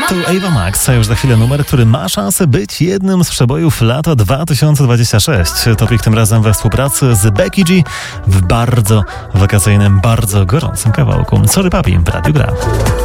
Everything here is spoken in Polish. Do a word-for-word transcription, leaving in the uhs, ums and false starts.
To Ava Max, a już za chwilę numer, który ma szansę być jednym z przebojów lata dwa tysiące dwudziestego szóstego. Topik tym razem we współpracy z Becky G w bardzo wakacyjnym, bardzo gorącym kawałku. Sorry Papi w Radiu Gra.